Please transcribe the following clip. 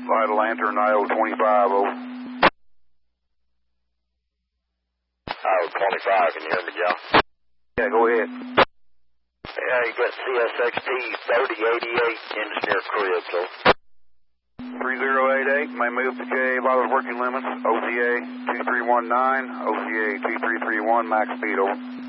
Vital Lantern, IO-25, over. IO-25, can you hear me, Joe? Yeah, go ahead. Yeah, you got CSXT 3088 engineer crib, so. 3088, may move to J, Vital working limits, OCA 2319, OCA 2331, max speed, over.